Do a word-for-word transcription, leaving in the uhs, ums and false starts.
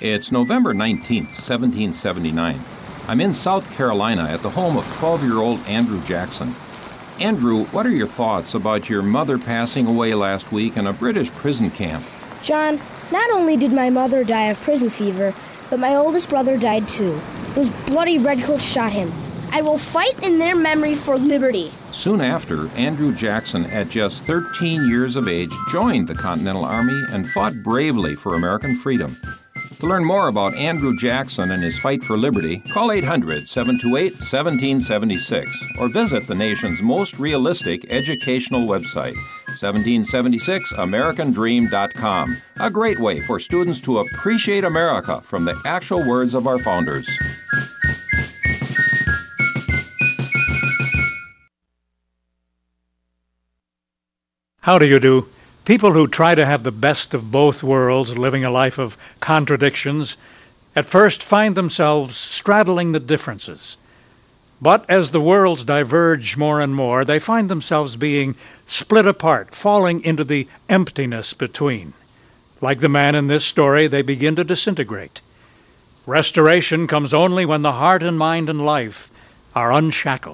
It's November nineteenth, seventeen seventy-nine. I'm in South Carolina at the home of twelve-year-old Andrew Jackson. Andrew, what are your thoughts about your mother passing away last week in a British prison camp? John, not only did my mother die of prison fever, but my oldest brother died too. Those bloody redcoats shot him. I will fight in their memory for liberty. Soon after, Andrew Jackson, at just thirteen years of age, joined the Continental Army and fought bravely for American freedom. To learn more about Andrew Jackson and his fight for liberty, call eight hundred, seven two eight, one seven seven six or visit the nation's most realistic educational website, seventeen seventy-six american dream dot com. A great way for students to appreciate America from the actual words of our founders. How do you do? People who try to have the best of both worlds, living a life of contradictions, at first find themselves straddling the differences. But as the worlds diverge more and more, they find themselves being split apart, falling into the emptiness between. Like the man in this story, they begin to disintegrate. Restoration comes only when the heart and mind and life are unshackled.